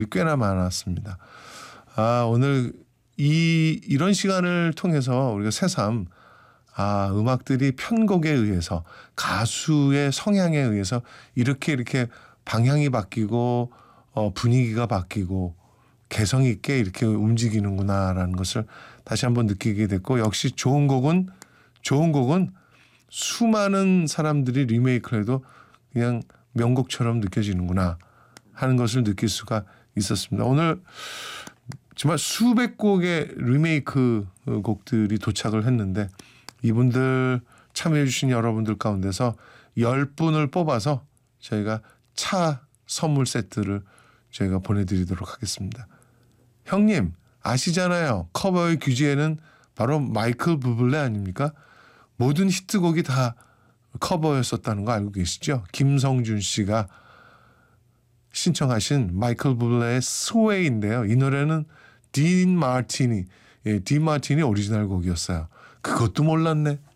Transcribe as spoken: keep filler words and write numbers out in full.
꽤나 많았습니다. 아, 오늘 이 이런 시간을 통해서 우리가 새삼 아, 음악들이 편곡에 의해서 가수의 성향에 의해서 이렇게 이렇게 방향이 바뀌고 어, 분위기가 바뀌고 개성 있게 이렇게 움직이는구나라는 것을 다시 한번 느끼게 됐고, 역시 좋은 곡은 좋은 곡은 수많은 사람들이 리메이크를 해도 그냥 명곡처럼 느껴지는구나 하는 것을 느낄 수가 있었습니다. 오늘 정말 수백 곡의 리메이크 곡들이 도착을 했는데 이분들 참여해 주신 여러분들 가운데서 열 분을 뽑아서 저희가 차 선물 세트를 저희가 보내드리도록 하겠습니다. 형님 아시잖아요. 커버의 규제에는 바로 마이클 부블레 아닙니까? 모든 히트곡이 다 커버였었다는 거 알고 계시죠? 김성준 씨가 신청하신 마이클 부블레의 스웨이인데요. 이 노래는 딘 마티니, 예, 딘 마티니 오리지널 곡이었어요. 그것도 몰랐네.